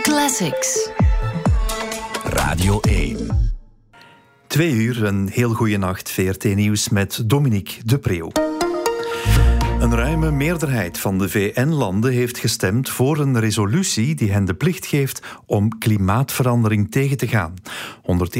Classics. Radio 1. 2 uur, een heel goede nacht. VRT Nieuws met Dominique de Preeuw. Een ruime meerderheid van de VN-landen heeft gestemd voor een resolutie die hen de plicht geeft om klimaatverandering tegen te gaan.